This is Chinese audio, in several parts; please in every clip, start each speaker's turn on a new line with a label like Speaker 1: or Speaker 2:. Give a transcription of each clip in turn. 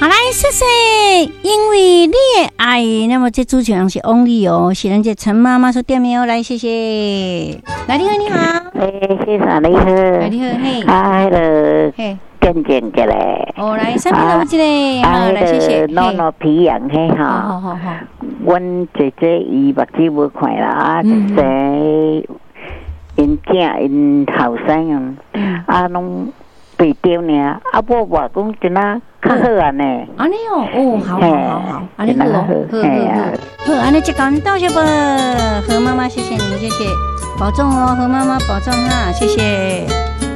Speaker 1: 好来，谢谢，因为你的爱，那么这主持人是翁丽哦，是咱这陈妈妈所点名哦，来谢谢，来你好你好，
Speaker 2: 先生你好，
Speaker 1: 你好嘿，
Speaker 2: 迄个
Speaker 1: 嘿。
Speaker 2: 见见个咧，
Speaker 1: 哦，来，上面有一个，好，来谢谢。
Speaker 2: 诺皮羊嘿哈，
Speaker 1: 好。
Speaker 2: 阮姐姐伊目睭无看啦，即因囝因后生拢被丢呢，我话讲真啊，较好安尼。
Speaker 1: 安尼哦，好，安尼好，安尼就讲到这吧，何妈妈，谢谢你，谢谢，保重哦，何妈妈保重哈，谢谢。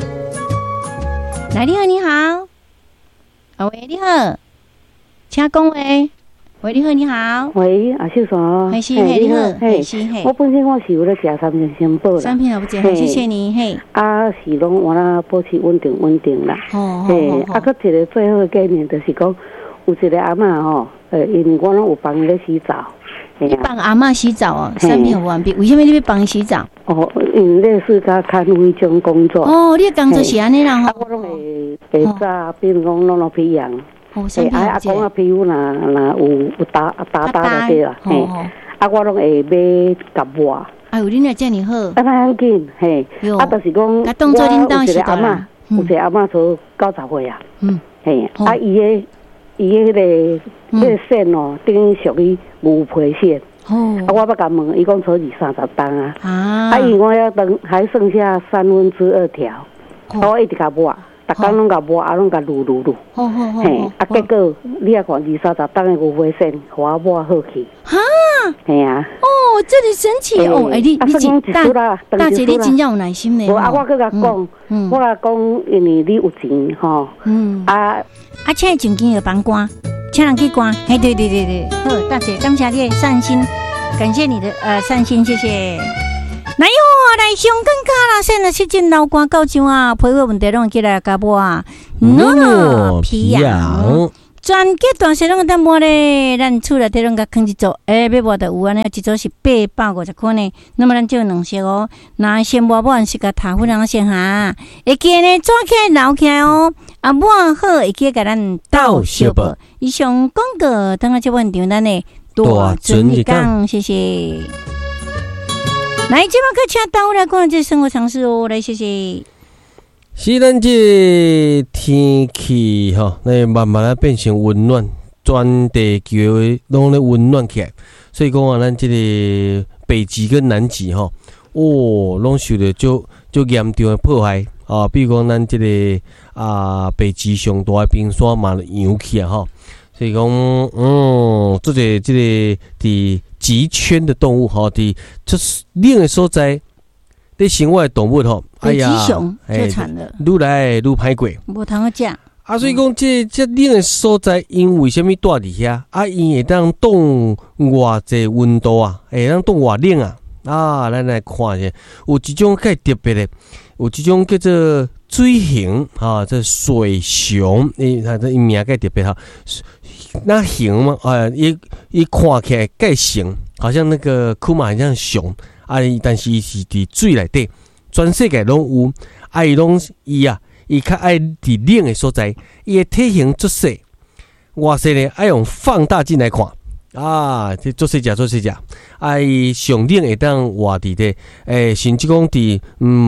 Speaker 1: 来，你好，你好，喂，你好，请讲喂，你好，你好，
Speaker 3: 喂，阿秀嫂，
Speaker 1: 嘿，是嘿，你好，嘿，是嘿，
Speaker 3: 我本身我是有咧食三片仙宝啦，
Speaker 1: 三片好不错，谢谢你，嘿，
Speaker 3: 是拢我那保持稳定啦，
Speaker 1: 嘿，
Speaker 3: 搁一个最后的概念就是讲，有一个阿嬷吼，因为我拢有帮伊咧洗澡。
Speaker 1: 你帮阿嬷洗澡哦，三片完毕。为什么你要帮伊洗澡？
Speaker 3: 哦，因为类似甲看护一种工作。
Speaker 1: 哦，你的工作是安尼啦吼。
Speaker 3: 我拢会炸，比如讲弄皮痒。
Speaker 1: 哦，三片
Speaker 3: 阿公皮肤若有打就对啦。我拢会买夹抹。
Speaker 1: 哎呦，你若这么好。
Speaker 3: 那要紧，嘿。就是讲，
Speaker 1: 我当作恁当时
Speaker 3: 阿嬷，有一个阿嬷做90岁啊。嘿，伊迄个线哦，等于属于牛皮线。我要甲问，伊讲抽20-30担啊。因为我要等还剩下2/3条，我一直甲抹，逐工拢甲抹，拢甲撸。嘿，结果你也看20-30担的牛皮线，互我抹好去。哈，嘿啊。哦，
Speaker 1: 这么神奇哦！哎，你大姐，你真正有耐心呢。
Speaker 3: 我搁甲讲，我甲讲，因为你有钱吼。
Speaker 1: 请你进京有帮关，请人去关。哎，对，好，大姐，感谢你的善心，感谢你的善心，谢谢。来哟，来上更加啦！现在是真老官到上啊，皮肤问题拢起来甲抹啊，皮痒。全家大小拢得抹咧，咱厝内底拢甲放一组，要抹的有安尼，一组是850块呢。那么咱就2色哦，那先抹是甲头粉先哈，会记呢抓起来捞起来哦，抹好会记甲咱倒烧无。以上广告等下就问场咱的大准一讲，谢谢。来，这摆个请倒来看这生活常识哦，来谢谢。
Speaker 4: 是咱这天气吼，那慢慢变成温暖，全地球拢咧温暖起来。所以讲啊，咱这个北极跟南极吼，拢受到就严重的破坏啊。比如讲咱这个北极上大的冰山嘛扬起啊吼，所以讲做者这个伫极圈的动物吼，伫就是冷的所在。在生活的动物吼，
Speaker 1: 北极熊就惨了，
Speaker 4: 愈来愈歹过，
Speaker 1: 无通好食。
Speaker 4: 所以讲这冷的所在，因为什么住伫遐？因会当冻偌济温度啊，会当冻偌冷啊。咱来看下，有一种较特别的，有一种叫做水熊这水熊，它这名较特别哈。那熊嘛，伊看起来介熊，好像那个库马很像熊。但是伊是伫水内底，全世界拢有。伊较爱伫冷的所在，伊的体型足细，外细咧爱用放大镜来看这足细只。伊上冷会当活伫咧，甚至讲伫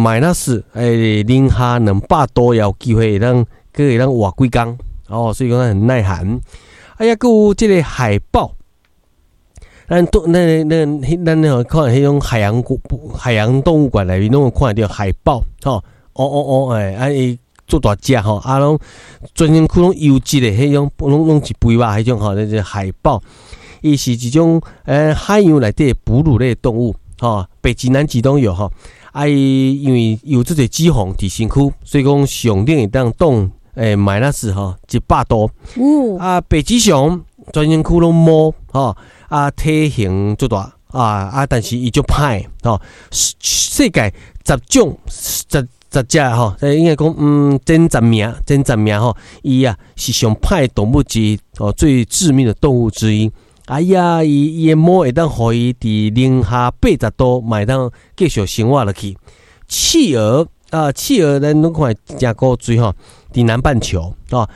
Speaker 4: -零下200度也有机会会当活几工所以讲很耐寒。还有即个海豹。咱看迄种海洋动物馆内面，拢有看到海豹，伊做大只拢专身躯拢油脂的，迄种拢是肥肉，迄种那是海豹。伊是一种海洋内底哺乳类动物，北极、南极都有伊因为有这个脂肪伫身躯，所以讲上冷会当冻-100度。北极熊全身躯拢毛体型足大但是伊足歹世界10种10只应该讲前10名伊是上歹动物之一最致命的动物之一。伊的毛会当互伊伫零下80度嘛会当继续生活落去。企鹅咱拢看真古锥伫南半球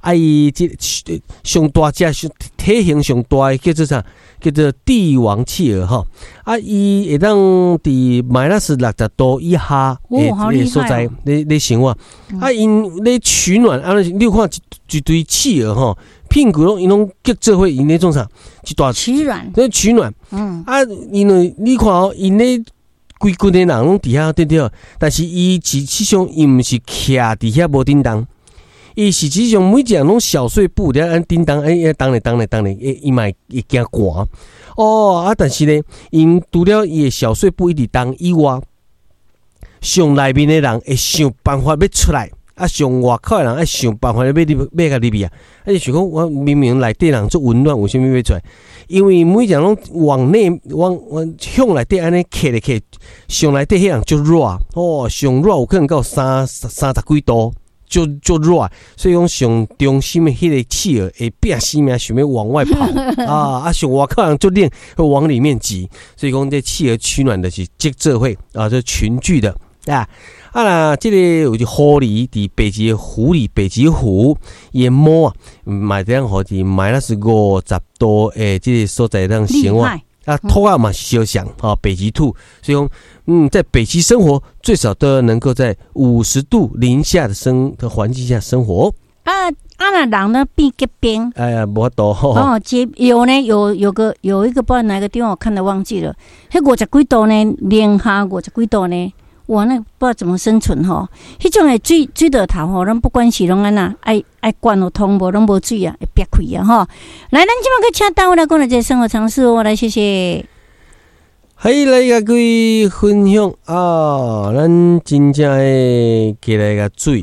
Speaker 4: 伊这上大只、体型上大的叫做啥？叫做帝王企鹅哈。伊会当伫-60度以下的所在咧生活。因咧取暖，你有看一堆企鹅吼，屁股拢因拢结做伙，因咧种啥？一大
Speaker 1: 取暖，
Speaker 4: 取暖。因为你看哦，因咧规群的人拢伫遐对对，但是伊实际上伊毋是徛伫遐无叮当。伊实际上每一样拢小碎步，了按叮当，当然，伊嘛会惊寒。但是呢，因除了伊的小碎步一直动以外，上内面的人会想办法要出来，上外口的人爱想办法要甲入去啊。就想讲，我明明内底人足温暖，为什么要出来？因为每一样拢往内往向内底安尼徛咧徛，上内底迄人足热上热有可能到30几度。就热，所以讲上中心的迄个企鹅会拼死命想要往外跑上外口人就练会往里面挤，所以讲这企鹅取暖的是结社会这群聚的那这个有一狐狸伫北极湖里，北极湖淹没买这样好伫-50度这个所在当生活。兔嘛是小想北极兔，所以讲在北极生活最少都能够在50度零下的环境下生活。
Speaker 1: 那人呢变结冰？
Speaker 4: 没法度
Speaker 1: 有一个不知道哪个地方我看的忘记了，那50几度呢，零下50几度呢。哇，那不知道怎么生存吼，迄种诶水倒头吼，咱不管是拢安那爱灌有通无，拢无水啊，会憋开啊吼。来，咱即摆去请大卫来讲一个生活常识哦，来谢谢。
Speaker 4: 来甲各位分享咱真正诶过来个水，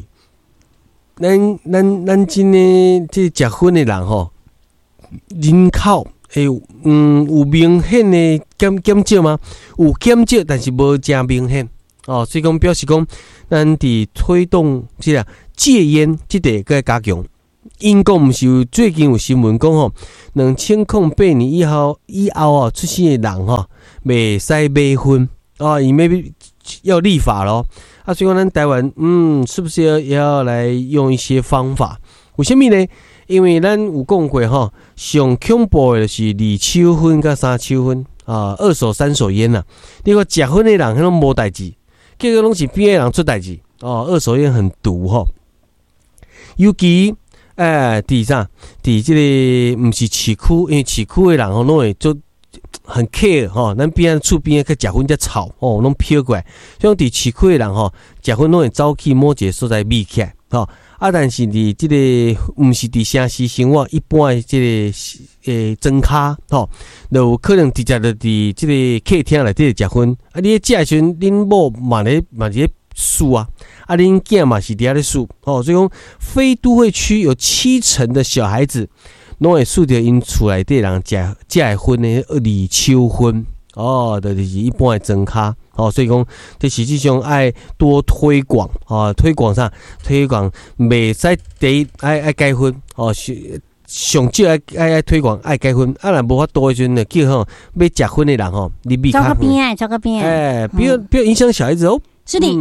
Speaker 4: 咱真诶即食薰诶人吼，人口会有明显诶减少吗？有减少，但是无真明显。所以讲表示讲，咱伫推动即个戒烟即个个加强。英国毋是最近有新闻讲2008年以后出生的人袂使买薰因要立法咯。所以讲咱台湾是不是也要来用一些方法？为什么呢？因为咱有讲过上恐怖的就是2手薰甲3手薰2手3手烟啦。你讲食薰的人迄拢无代志。结果拢是边的人出代志二手烟很毒尤其伫啥？伫这个毋是市区，因为市区的人拢会做很 care 咱边厝边个食薰才吵拢飘过来。像伫市区的人食薰拢会走去某一个所在秘起来但是伫这个毋是伫城市生活，一般的这个庄卡就有可能直接就伫这个客厅内底食薰你咧食的时阵，恁某嘛咧输恁囝嘛是伫遐咧输所以讲非都会区有70%的小孩子拢会输着因厝内底人食的薰的2手薰就是一般的庄卡所以讲这实际上爱多推广推广袂使第一爱改薰上少爱推广爱改薰若无法度的时阵呢，叫要食薰的人你避开
Speaker 1: 走个边
Speaker 4: 不要影响小孩子
Speaker 1: 是的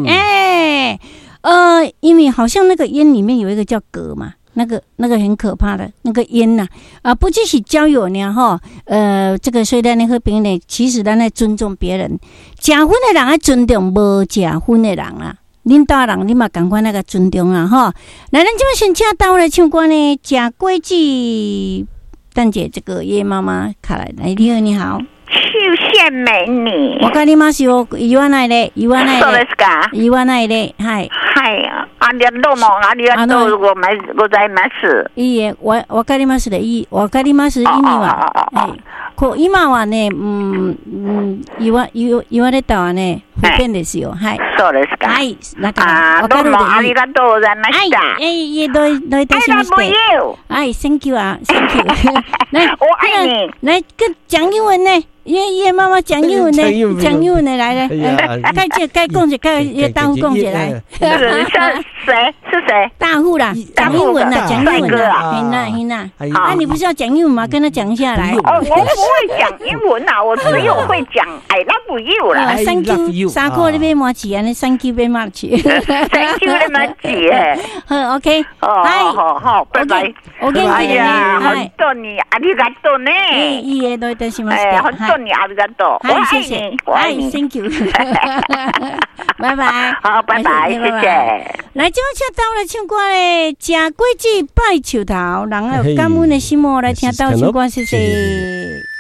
Speaker 1: 因为好像那个烟里面有一个叫镉嘛。那个很可怕的那个烟不只是交友呢这个所以咱咧好朋友呢，其实咱来尊重别人，食薰的人爱尊重无食薰的人啦。恁大人你嘛赶快那个尊重来，咱这边先请到来唱歌呢，假规矩。蛋姐，这个叶妈妈卡来，你好。
Speaker 5: 秀线美女。
Speaker 1: わかりますよ。言わないで。
Speaker 5: そうですか。
Speaker 1: 言わないで。はい。
Speaker 5: はい。どうもありがとうございます。
Speaker 1: いいえ、わかりますでいい。わかります。意味は。はい。今はね、言われたはね、不便ですよ。はい。
Speaker 5: そうですか。
Speaker 1: はい。だから
Speaker 5: どうもありがとうございました。
Speaker 1: はい。どういたしまして。はい。Thank you 啊 ，Thank you。来，
Speaker 5: 我爱你。
Speaker 1: 来，讲英文呢。 因为妈妈讲英文的，讲英文的来了，该讲一该大户讲起来。
Speaker 5: 谁？是谁？
Speaker 1: 大户啦，讲英文啦，讲英文啦，嘿呐。啊，你不是要讲英文吗？跟他讲一下来。
Speaker 5: 哦，我不会讲英文啦，我只有会讲 I love you 啦。
Speaker 1: Thank you， 三块你买麻糬啊？你 Thank you 买麻糬。
Speaker 5: Thank you 你麻糬。
Speaker 1: 好 ，OK。
Speaker 5: 好，拜拜。哎呀，本当にありがとうね。
Speaker 1: いいえ、どういたしまして。
Speaker 5: 本当にありがとう。我爱你，我爱你。
Speaker 1: Thank you。拜拜。
Speaker 5: 好，拜拜，谢谢。
Speaker 1: 来，即摆请到了唱歌咧，食果子拜树头，人有感恩的心哦，来听到唱歌，谢谢。